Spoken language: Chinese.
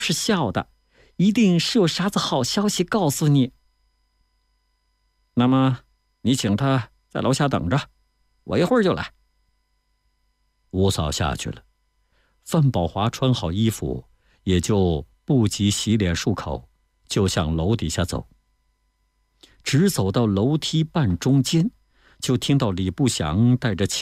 是笑的，一定是有啥子好消息告诉你。那么，你请他在楼下等着，我一会儿就来。 吴嫂下去了，范宝华穿好衣服，也就不及洗脸漱口，就向楼底下走。直走到楼梯半中间，就听到李不祥带着